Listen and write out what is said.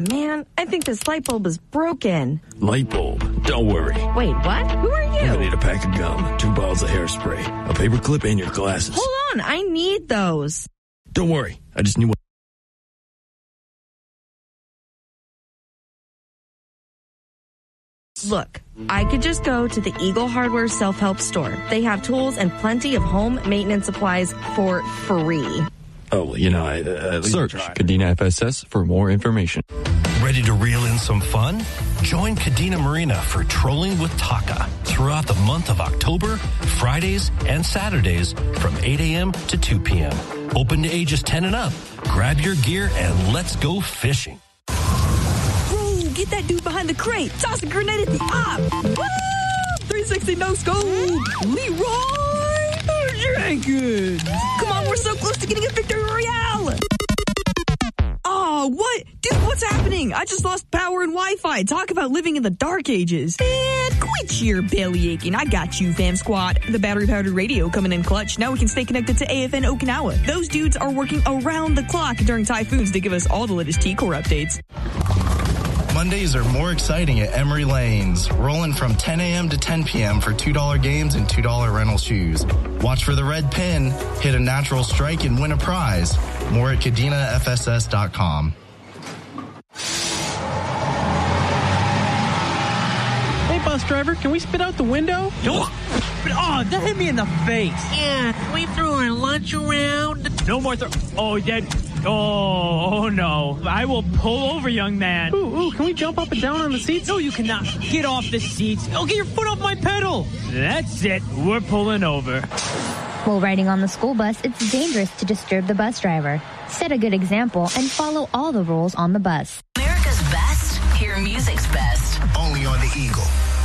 man, I think this light bulb is broken. Light bulb? Don't worry. Wait, what? Who are you? You need a pack of gum, 2 bottles of hairspray, a paper clip, and your glasses. Hold on, I need those. Don't worry, I just need one. Look, I could just go to the Eagle Hardware self-help store. They have tools and plenty of home maintenance supplies for free. Oh, you know, I Search Kadena FSS for more information. Ready to reel in some fun? Join Kadena Marina for Trolling with Taka throughout the month of October, Fridays and Saturdays from 8 a.m. to 2 p.m. Open to ages 10 and up. Grab your gear and let's go fishing. Bro, get that dude behind the crate. Toss a grenade at the op. Woo! 360 no scope. Leroy Jenkins. Come on, we're so close to getting a victory royale. Oh, what? Dude, what's happening? I just lost power and Wi-Fi. Talk about living in the dark ages. Man, quit your belly aching. I got you, fam squad. The battery-powered radio coming in clutch. Now we can stay connected to AFN Okinawa. Those dudes are working around the clock during typhoons to give us all the latest T-Core updates. Mondays are more exciting at Emery Lanes, rolling from 10 a.m. to 10 p.m. for $2 games and $2 rental shoes. Watch for the red pin, hit a natural strike, and win a prize. More at KadenaFSS.com. Hey, bus driver, can we spit out the window? Oh, that hit me in the face. Yeah, can we throw our lunch around? No more Oh, no. I will pull over, young man. Ooh, can we jump up and down on the seats? No, you cannot. Get off the seats. Oh, get your foot off my pedal. That's it. We're pulling over. While riding on the school bus, it's dangerous to disturb the bus driver. Set a good example and follow all the rules on the bus. America's best, hear music's best. Only on the Eagle.